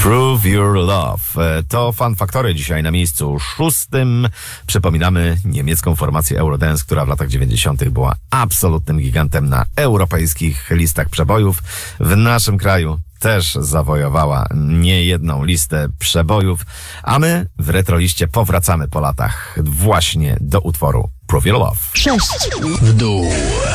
Prove Your Love. To Fun Factory dzisiaj na miejscu 6. Przypominamy niemiecką formację Eurodance, która w latach 90. była absolutnym gigantem na europejskich listach przebojów. W naszym kraju też zawojowała niejedną listę przebojów, a my w retroliście powracamy po latach właśnie do utworu Prove Your Love. 6 w dół.